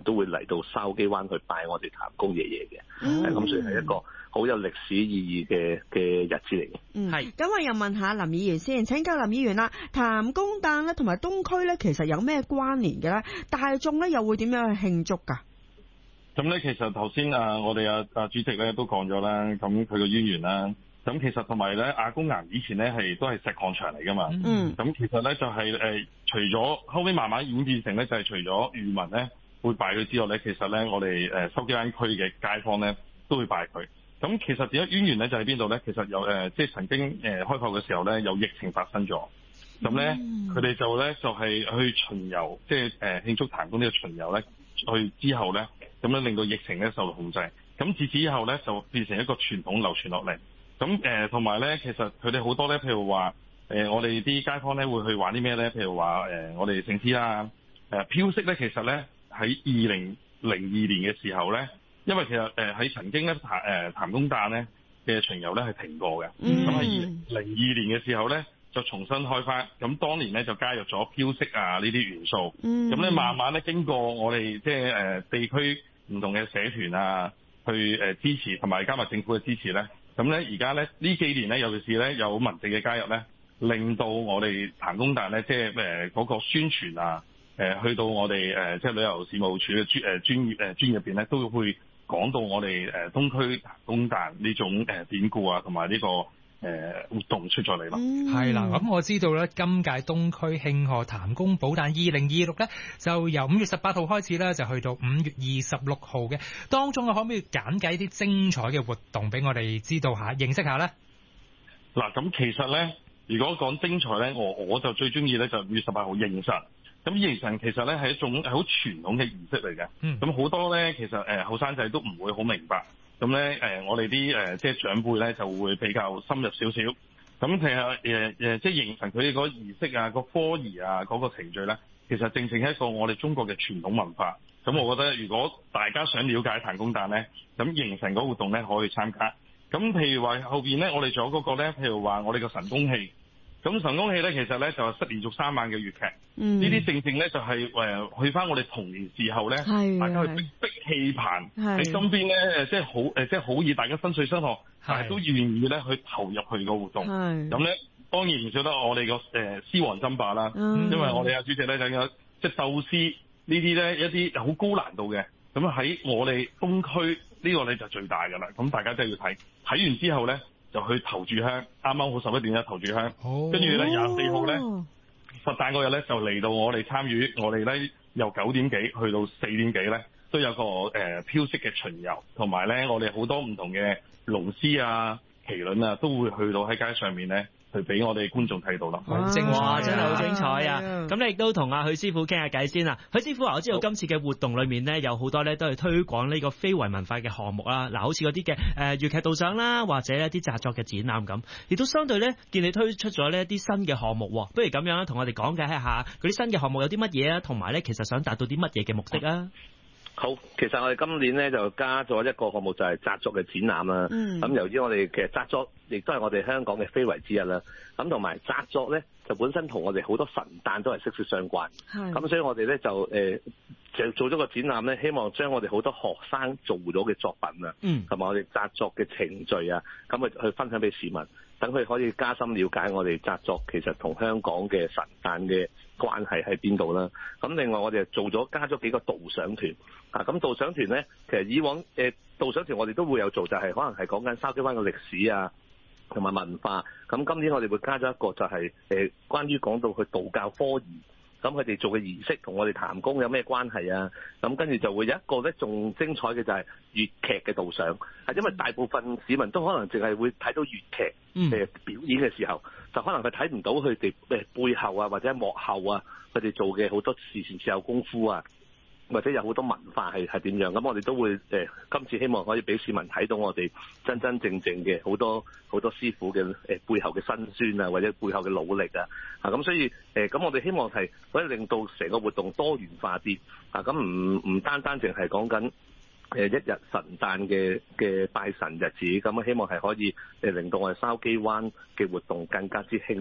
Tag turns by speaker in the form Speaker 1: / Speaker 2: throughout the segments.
Speaker 1: 人都會嚟到筲箕灣去拜我哋譚公爺爺嘅，咁所以係一個好有歷史意義嘅日子嚟嘅。
Speaker 2: 係。咁我又問下林議員先，請教林議員啦，譚公誕咧同埋東區咧其實有咩關聯嘅咧？大眾咧又會點樣去慶祝㗎？
Speaker 3: 咁咧，其實頭先我哋主席咧都講咗啦，咁佢個淵源啦。咁其實同埋咧，亞公岩以前咧都係石礦場嚟噶嘛。咁其實咧就係除咗後尾慢慢演變成咧，就係除咗漁民咧會拜佢之外咧，其實咧我哋筲箕灣區嘅街坊咧都會拜佢。咁其實點解淵源咧就喺邊度咧？其實有即係曾經開埠嘅時候咧有疫情發生咗，咁咧佢哋就係去巡遊，即係慶祝譚公呢個巡遊咧，去之後咧咁樣令到疫情咧受到控制。咁自此以後咧就變成一個傳統流傳落嚟。咁同埋咧，其實佢哋好多咧，譬如話我哋啲街坊咧會去玩啲咩咧？譬如話我哋聖詩啦，飄色咧，其實咧喺2002年嘅時候咧，因為其實喺曾經咧譚公誕咧嘅巡遊咧係停過嘅，咁喺2002年嘅時候咧就重新開返，咁當年咧就加入咗飄色啊呢啲元素，咁咧慢慢咧經過我哋即係地區唔同嘅社團啊去支持，同埋加埋政府嘅支持咧。咁咧，而家咧呢幾年咧，尤其是咧有民政嘅加入咧，令到我哋譚公誕咧，即係嗰個宣傳啊，去到我哋即係旅遊事務處嘅專業入邊咧，都會講到我哋東區譚公誕呢種典故啊，同埋呢個活動出咗嚟咯。
Speaker 4: 係啦，咁我知道咧，今屆東區慶賀譚公寶誕2026咧，就由5月18號開始咧，就去到5月26號嘅。當中可唔可以簡介一啲精彩嘅活動俾我哋知道下、認識下咧？
Speaker 3: 嗱，咁其實咧，如果講精彩咧，我就最中意咧就5月18號迎神。咁迎神其實咧係一種好傳統嘅儀式嚟嘅。咁好多咧，其實後生仔都唔會好明白。咁咧我哋啲即係長輩咧就會比較深入少少。咁其實即係迎神佢哋嗰個儀式啊、個科儀啊、嗰個程序咧，其實正係一個我哋中國嘅傳統文化。咁我覺得如果大家想了解譚公誕咧，咁迎神嗰個活動咧可以參加。咁譬如話後邊咧，我哋仲有嗰個咧，譬如話我哋個神功戲。咁神功戲咧，其實咧就係連續3晚嘅粵劇。呢啲正正咧就係去翻我哋童年時候咧，大家去逼戲棚喺身邊咧，即係好易大家身水身汗，但係都願意咧去投入去個活動。咁咧當然唔少得我哋個獅王爭霸啦，因為我哋阿主席咧就有即係鬥獅呢啲咧一啲好高難度嘅。咁喺我哋東區呢個咧就最大㗎啦。咁大家真係要睇完之後咧，就去投注香，啱啱好11點1投注香，跟住咧24號咧佛誕嗰日咧就嚟到我哋參與，我哋咧由9點幾去到4點幾咧都有個飄色嘅巡遊，同埋咧我哋好多唔同嘅龍獅啊、麒麟啊都會去到喺街上面咧。去俾我哋觀眾睇到啦，
Speaker 5: 哇！真係好精彩啊！咁你亦都同阿許師傅傾下偈先啦。許師傅我知道今次嘅活動裏面呢，有好多咧都係推廣呢個非遺文化嘅項目啦。嗱，好似嗰啲嘅粵劇導賞啦，或者一啲紮作嘅展覽咁，亦都相對咧見你推出咗呢一啲新嘅項目。不如咁樣啦，同我哋講解一下嗰啲新嘅項目有啲乜嘢啊，同埋咧其實想達到啲乜嘢嘅目的啊？
Speaker 1: 好，其實我哋今年咧就加咗一個項目，就係紮作嘅展覽啦。咁由於我哋其實紮作亦都係我哋香港嘅非遺之一啦。咁同埋紮作咧就本身同我哋好多神誕都係息息相關。咁所以我哋咧就做咗個展覽咧，希望將我哋好多學生做咗嘅作品啊，同埋我哋紮作嘅程序啊，咁去分享俾市民，等佢可以加深了解我哋紮作其實同香港嘅神誕嘅關係喺邊度啦。咁另外我哋加咗幾個導賞團啊。咁導賞團咧，其實以往導賞團我哋都會有做，就係可能係講緊筲箕灣嘅歷史啊，同埋文化。咁今年我哋會加咗一個就係關於講到去道教科儀。咁佢哋做嘅儀式同我哋譚公有咩關係啊？咁跟住就會有一個咧，仲精彩嘅就係粵劇嘅導賞，係因為大部分市民都可能淨係會睇到粵劇表演嘅時候，就可能佢睇唔到佢哋背後啊，或者幕後啊，佢哋做嘅好多事前事後功夫啊，或者有好多文化係點樣。咁我哋都會今次希望可以俾市民睇到我哋真真正正嘅好多師傅嘅背後嘅辛酸啊，或者背後嘅努力啊。咁所以咁我哋希望係可以令到成個活動多元化啲啊。咁唔單單淨係講緊一日神誕嘅拜神日子，咁希望係可以令到我哋筲箕灣嘅活動更加之興盛。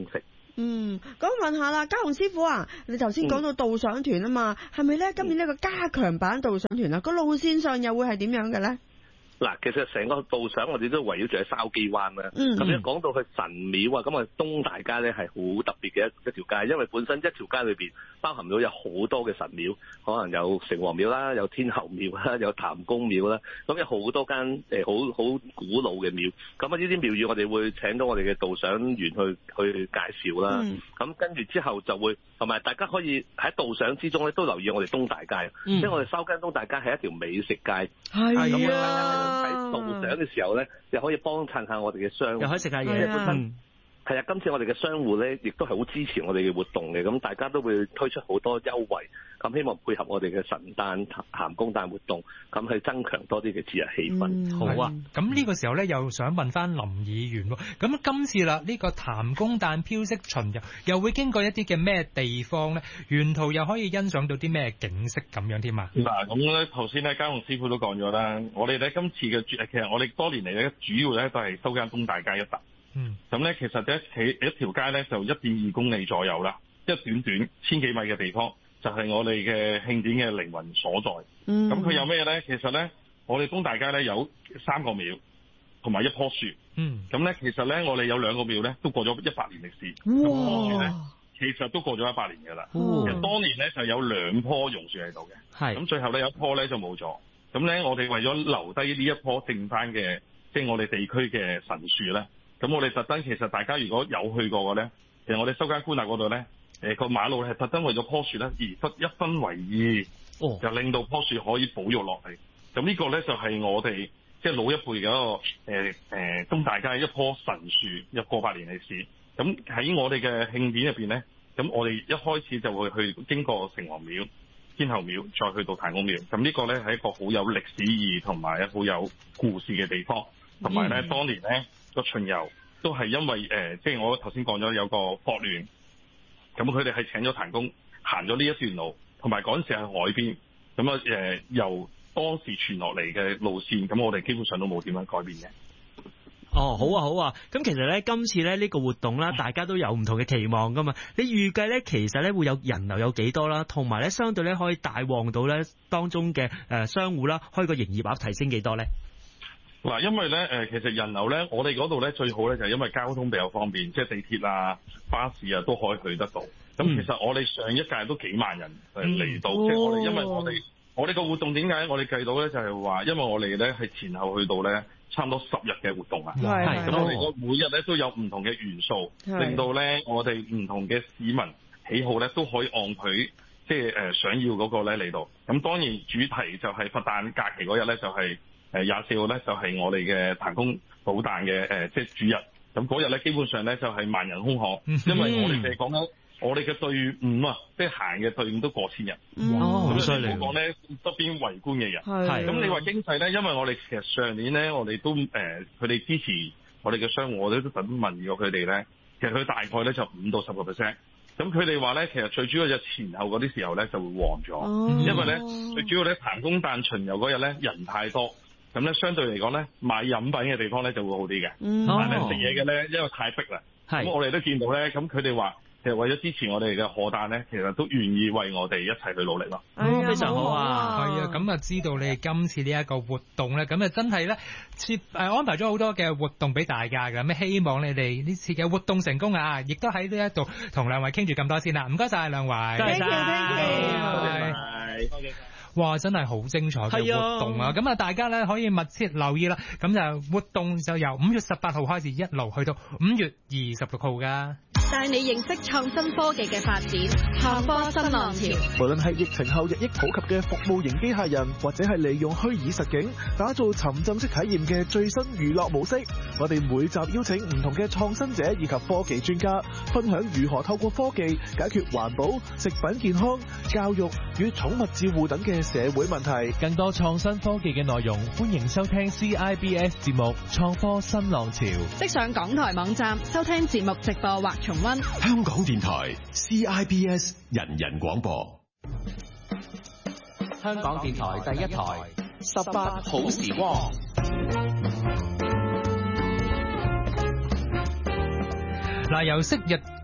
Speaker 2: 咁問下啦，嘉雄師傅啊，你頭先講到導賞團啊嘛，係咪咧今年呢個加強版導賞團啊？個路線上又會係點樣嘅咧？
Speaker 1: 嗱，其實成個導賞我哋都圍繞住喺筲箕灣啦。咁一講到去神廟啊，咁啊東大街咧係好特別嘅一條街，因為本身一條街裏邊包含到有好多嘅神廟，可能有城隍廟啦，有天后廟啦，有譚公廟啦，咁有好多間好古老嘅廟。咁啊呢啲廟宇我哋會請到我哋嘅導賞員去介紹啦。咁跟住之後就會同埋大家可以喺導賞之中咧都留意我哋東大街，即係我哋筲箕東大街係一條美食街。
Speaker 2: 係啊。
Speaker 1: 喺導賞嘅時候咧，又可以幫襯下我哋嘅商戶，
Speaker 5: 又可以食下嘢。
Speaker 1: 係啊，今次我哋嘅商戶咧，亦都係好支持我哋嘅活動嘅，咁大家都會推出好多優惠，咁希望配合我哋嘅神誕、鹹公誕活動，咁去增強多啲嘅節日氣氛。
Speaker 4: 好啊，咁呢個時候咧，又想問翻林議員喎，咁今次啦，呢個鹹公誕飄色巡遊又會經過一啲嘅咩地方咧？沿途又可以欣賞到啲咩景色咁樣添啊？
Speaker 3: 嗱，咁咧頭先咧嘉雄師傅都講咗啦，我哋咧今次嘅其實我哋多年嚟咧，主要咧都係收緊東大街一笪。咁咧其實一條街咧就1.2公里左右啦，一短1000幾米嘅地方就係我哋嘅慶典嘅靈魂所在。咁佢有咩咧？其實咧我哋東大街咧有3個廟同埋1棵樹。咁咧其實咧我哋有2個廟咧都過咗100年歷史。咁棵樹咧其實都過咗100年㗎啦。其實當年咧就有2棵榕樹喺度嘅。咁最後咧有1棵咧就冇咗。咁咧我哋為咗留低呢1棵剩翻嘅，即係我哋地區嘅神樹咧。咁我哋特登，其實大家如果有去過嘅咧，其實我哋收街官立嗰度咧，個馬路係特登為咗棵樹咧而一分為2，就令到棵樹可以保育落嚟。咁呢個咧就係我哋即係老一輩嘅一個東大街一棵神樹，有過百年歷史。咁喺我哋嘅慶典入邊咧，咁我哋一開始就會去經過城隍廟、天后廟，再去到譚公廟。咁呢個咧係一個好有歷史意義同埋好有故事嘅地方。同埋咧，當年咧個巡遊都係因為即係我頭先講咗有個霍亂，咁佢哋係請咗譚公行咗呢一段路，同埋嗰陣時係海邊，咁啊由當時傳落嚟嘅路線，咁我哋基本上都冇點樣改變嘅。
Speaker 5: 好啊好啊，咁其實咧今次咧呢個活動啦，大家都有唔同嘅期望噶嘛。你預計咧其實咧會有人流有幾多啦？同埋咧相對咧可以帶旺到咧當中嘅商戶啦，開個營業額提升幾多咧？
Speaker 3: 嗱，因為咧其實人流咧，我哋嗰度咧最好咧就係因為交通比較方便，即係地鐵啊、巴士啊都可以去得到。咁其實我哋上一屆都幾萬人嚟到，即係我哋因為我哋個活動點解我哋計到咧就係話，因為我哋咧係前後去到咧差唔多10日嘅活動啊。咁我哋每日咧都有唔同嘅元素，令到咧我哋唔同嘅市民喜好咧都可以按佢即係想要嗰個咧嚟到。咁當然主題就係佛誕假期嗰日咧就係24號咧就係我哋嘅譚公寶誕嘅即係主日，咁嗰日咧基本上咧就係萬人空巷，因為我哋哋講緊我哋嘅隊伍啊，即係行嘅隊伍都過千人，咁犀利。講咧側邊圍觀嘅人，咁你話經濟咧，因為我哋其實上年咧我哋都佢哋支持我哋嘅商戶，我哋都特登問過佢哋咧，其實佢大概咧就5到10%。咁佢哋話咧，其實最主要就前後嗰啲時候咧就會旺咗，因為咧最主要咧譚公誕巡遊嗰日咧人太多。咁咧，相對嚟講咧，買飲品嘅地方咧就會好啲嘅。但係食嘢嘅咧，因為太逼啦。咁我哋都見到咧，咁佢哋話其實為咗支持我哋嘅賀誕咧，其實都願意為我哋一齊去努力咯。
Speaker 5: 非常好啊！
Speaker 4: 係啊，咁啊知道你哋今次呢一個活動咧，咁啊真係咧安排咗好多嘅活動俾大家㗎。咁希望你哋呢次嘅活動成功啊！亦都喺呢一度同兩位傾住咁多先啦。唔該晒兩位。
Speaker 2: Thank you。
Speaker 4: 哇！真係好精彩嘅活動啊！咁啊，大家咧可以密切留意啦。咁就活動就由5月18號開始，一路去到5月26號㗎。
Speaker 6: 帶你認識創新科技嘅發展，創科新浪潮。
Speaker 7: 無論係疫情後日益普及嘅服務型機械人，或者係利用虛擬實境打造沉浸式體驗嘅最新娛樂模式，我哋每集邀請唔同嘅創新者以及科技專家，分享如何透過科技解決環保、食品健康、教育與寵物照護等嘅社會問題。
Speaker 8: 更多創新科技嘅內容，歡迎收聽 CIBS 節目《創科新浪潮》。
Speaker 6: 即上港台網站收聽節目直播或重溫。
Speaker 9: 香港電台 CIBS 人人廣播。
Speaker 10: 香港電台第一台18好時光。
Speaker 4: 嗱，由昔日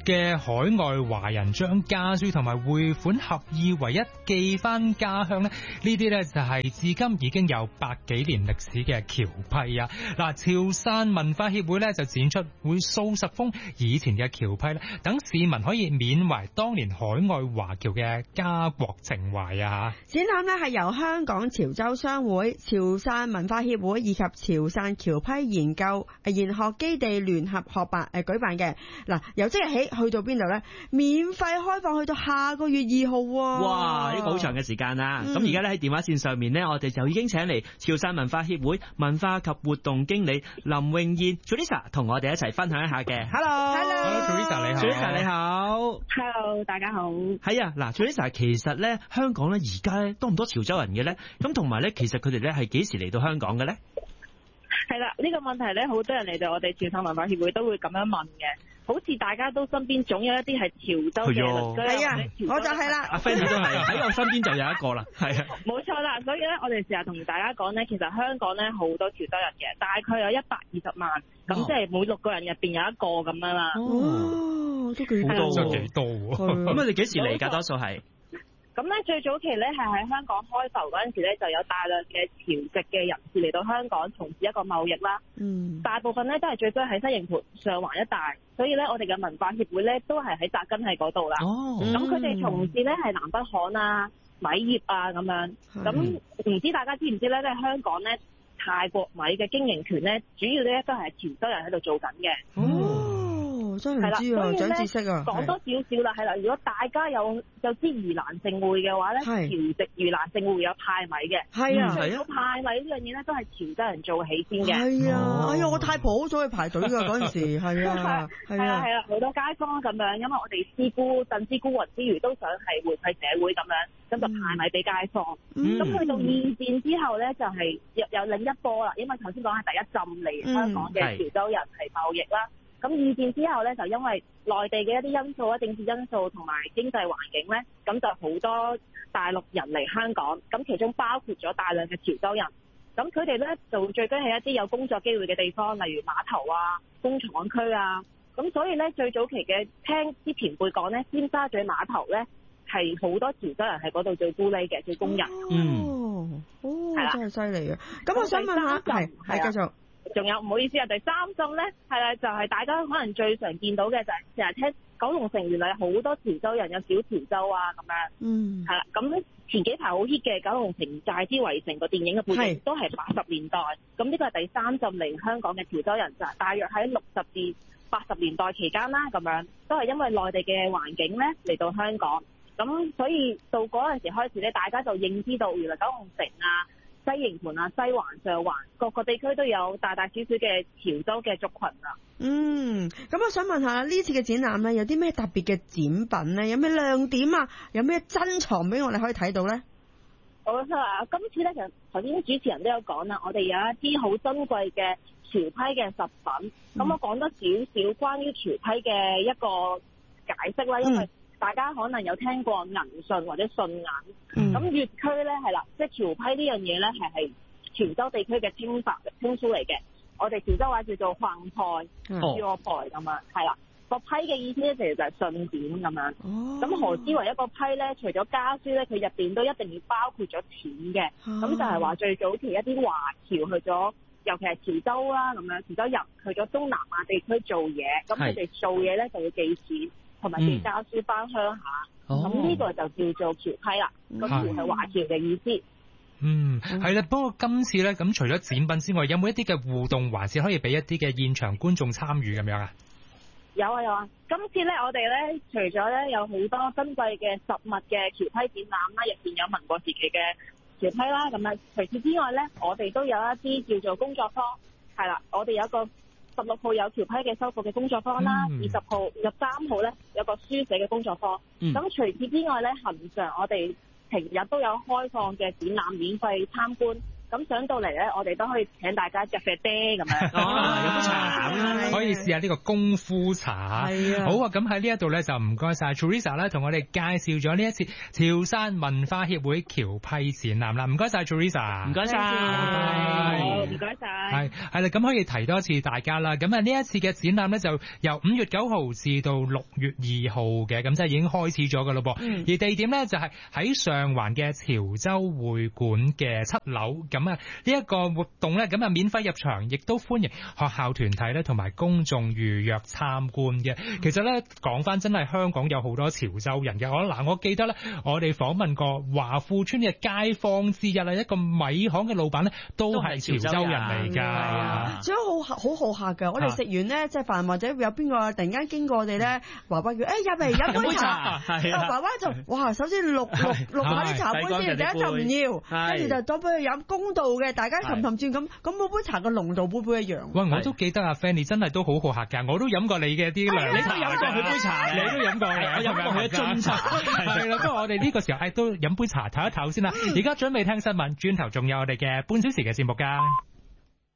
Speaker 4: 嘅海外華人將家書同埋匯款合二為一寄翻家鄉呢，呢啲呢就係至今已經有100幾年歷史嘅僑批啊！嗱，潮汕文化協會呢就展出會數十封以前嘅僑批呢，等市民可以緬懷當年海外華僑嘅家國情懷啊！
Speaker 2: 展覽呢係由香港潮州商會、潮汕文化協會以及潮汕僑批研學基地聯合舉辦嘅。嗱，由即日起去到邊度呢？免費開放去到下個月2號。
Speaker 5: 哇！呢個好長嘅時間啊！咁而家咧喺電話線上面呢，我哋就已經請嚟潮汕文化協會文化及活動經理林詠燕 Teresa 同我哋一齊分享一下嘅。Hello，Teresa 你好。Teresa 你好。
Speaker 11: Hello， 大家好。
Speaker 5: 係啊，嗱 Teresa 其實咧香港咧而家咧多唔多潮州人嘅咧？咁同埋咧，其實佢哋咧係幾時嚟到香港嘅咧？
Speaker 11: 係啦，呢個問題咧，好多人嚟到我哋潮汕文化協會都會咁樣問嘅。好似大家都身邊總有一啲係潮州嘅鄰居，
Speaker 2: 係啊，我就係啦，
Speaker 5: 阿菲你都係喺我身邊就有一個啦，係啊，
Speaker 11: 冇錯啦。所以咧，我哋成日同大家講咧，其實香港咧好多潮州人嘅，大概有120萬，咁即係每6個人入邊有一個咁樣啦。
Speaker 2: 哦，都幾多，
Speaker 5: 真係幾多喎。咁你哋幾時嚟㗎？多數係？
Speaker 11: 咁咧最早期咧係喺香港開埠嗰陣時咧，就有大量嘅潮籍嘅人士嚟到香港從事一個貿易啦。大部分咧都係聚居喺西營盤、上環一帶，所以咧我哋嘅文化協會咧都係喺扎根喺嗰度啦。咁佢哋從事咧係南北行啊、米業啊咁樣。咁唔知大家知唔知咧？即係香港咧泰國米嘅經營權咧，主要咧都係潮州人喺度做緊嘅。
Speaker 2: 真係唔知啊，長知識啊！
Speaker 11: 講多少少啦，係啦。如果大家有知盂蘭勝會嘅話咧，潮籍盂蘭勝會有派米嘅，
Speaker 2: 係啊，
Speaker 11: 係啊，派米呢樣嘢咧都係潮州人做起先嘅。
Speaker 2: 係啊，哎呀，我太婆好早去排隊㗎嗰陣時，係啊，
Speaker 11: 係啊，好多街坊咁樣，因為我哋師姑振之孤魂之餘，都想係回饋社會咁樣，咁就派米俾街坊。咁去到二戰之後咧，就係有另一波啦，因為頭先講係第一陣嚟香港嘅潮州人係貿易啦。咁二戰之後咧，就因為內地嘅一啲因素啊、政治因素同埋經濟環境咧，咁就好多大陸人嚟香港，咁其中包括咗大量嘅潮州人。咁佢哋咧就聚居喺一啲有工作機會嘅地方，例如碼頭啊、工廠區啊。咁所以咧，最早期嘅聽啲前輩講咧，尖沙咀碼頭咧係好多潮州人喺嗰度做咕喱嘅，做工人。
Speaker 2: 真係犀利啊！咁我想問下，係繼續。
Speaker 11: 仲有唔好意思啊，第三浸咧係啦，就係大家可能最常見到嘅就係成日聽九龍城原來好多潮州人，有小潮州啊咁樣。係啦，咁前幾排好 hit 嘅九龍城寨之圍城個電影嘅背景都係80年代。咁呢個係第三浸嚟香港嘅潮州人，就大約喺60至80年代期間啦，咁樣都係因為內地嘅環境咧嚟到香港。咁所以到嗰陣時開始咧，大家就認知到原來九龍城啊、西營盤啊、西環、上環各個地區都有大大小小嘅潮州嘅族群啊。
Speaker 2: 咁我想問下呢次嘅展覽咧，有啲咩特別嘅展品咧？有咩亮點啊？有咩珍藏俾我哋可以睇到咧？
Speaker 11: 我覺得啊，今次咧其實頭先主持人都有講啦，我哋有一啲好珍貴嘅潮批嘅實品。咁我講多少少關於潮批嘅一個解釋啦，因為大家可能有聽過銀順或者順銀，咁粵區咧係啦，即係潮批呢樣嘢咧係潮州地區嘅稱呼嚟嘅。我哋潮州話叫做橫派、藥牌咁樣，係啦。個批嘅意思咧其實就係信典咁樣。咁何之為一個批咧？除咗家書咧，佢入邊都一定要包括咗錢嘅。咁就係話最早期一啲華僑去咗，尤其係潮州啦咁樣，潮州人去咗東南亞地區做嘢，咁佢哋做嘢咧就要寄錢。同埋寄家書翻鄉下，咁呢個就叫做僑批啦。咁僑係華僑嘅意思。
Speaker 4: 係啦。不過今次咧，咁除咗展品之外，有冇一啲嘅互動環節可以俾一啲嘅現場觀眾參與咁樣啊？
Speaker 11: 有啊。今次咧，我哋咧除咗咧有好多珍貴嘅實物嘅僑批展覽啦，入邊有民國時期嘅僑批啦。咁啊，除此之外咧，我哋都有一啲叫做工作坊，係啦，我哋有一個16號有僑批嘅修復嘅工作坊啦，20號、23號咧有個書寫嘅工作坊。咁除此之外咧，恆常我哋平日都有開放嘅展覽免費參觀， 咁上到嚟咧，我哋都可以請大家隻啡爹咁樣。
Speaker 5: 飲杯茶
Speaker 4: 可以試下呢個功夫茶。
Speaker 2: 係啊。
Speaker 4: 好啊，咁喺呢一度咧就唔該晒 Teresa 咧，同我哋介紹咗呢一次潮汕文化協會僑批展覽啦。唔該晒 Teresa。
Speaker 5: 唔該晒。
Speaker 11: 好，唔該晒。
Speaker 4: 係啦，咁可以提多一次大家啦。咁啊呢一次嘅展覽咧就由5月9號至到6月2號嘅，咁即係已經開始咗噶咯噃。而地點咧就係喺上環嘅潮州會館嘅7樓。咁啊呢一個活動咧，咁啊免費入場，亦都歡迎學校團體咧同埋公眾預約參觀嘅。其實咧講翻真係香港有好多潮州人嘅。我記得咧，我哋訪問過華富村嘅街坊之一啦，一個米行嘅老闆咧都係潮州人嚟㗎。
Speaker 2: 所以好好客㗎。我哋食完咧即係飯或者有邊個突然間經過我哋咧，爸爸叫入嚟飲杯茶。爸爸就哇首先錄下啲茶杯先，第一就唔要，跟住就多俾佢飲公道嘅，大家氹氹轉咁每杯茶嘅濃度杯一樣。
Speaker 4: 喂，我都記得阿 Fanny 真係都好好客㗎，我都飲過你嘅啲涼茶。
Speaker 5: 你都飲過佢杯茶，
Speaker 4: 你都飲過嘅，
Speaker 5: 我飲過佢一樽茶。
Speaker 4: 係啦，不過我哋呢個時候都飲杯茶唞一唞先啦。而家準備聽新聞，轉頭仲有我哋嘅半小時嘅節目㗎。